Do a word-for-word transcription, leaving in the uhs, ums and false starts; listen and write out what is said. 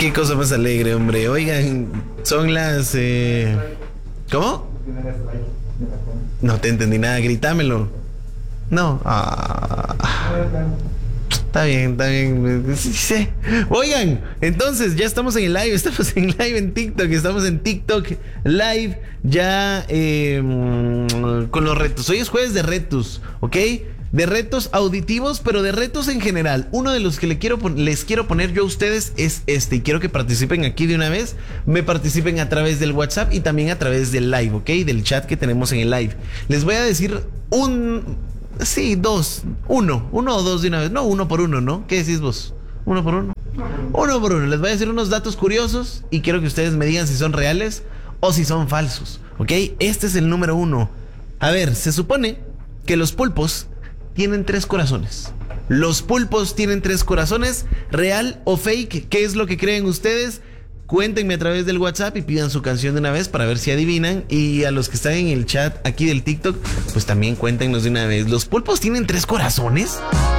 Qué cosa más alegre, hombre. Oigan, son las... Eh... ¿Cómo? No te entendí nada, gritámelo. No. Ah. Está bien, está bien. Sí, sí. Oigan, entonces ya estamos en el live, estamos en live en TikTok, estamos en TikTok Live ya eh, con los retos. Hoy es jueves de retos, ¿ok? De retos auditivos, pero de retos en general. Uno de los que le quiero, les quiero poner yo a ustedes es este, y quiero que participen aquí de una vez. Me participen a través del WhatsApp y también a través del live, ¿ok? Del chat que tenemos en el live. Les voy a decir un... Sí, dos, uno, uno o dos de una vez. No, uno por uno, ¿no? ¿Qué decís vos? ¿Uno por uno? Uno por uno. Les voy a decir unos datos curiosos y quiero que ustedes me digan si son reales o si son falsos, ¿ok? Este es el número uno. A ver, se supone que los pulpos tienen tres corazones. Los pulpos tienen tres corazones. ¿Real o fake? ¿Qué es lo que creen ustedes? Cuéntenme a través del WhatsApp y pidan su canción de una vez para ver si adivinan. Y a los que están en el chat aquí del TikTok, pues también cuéntenos de una vez. ¿Los pulpos tienen tres corazones?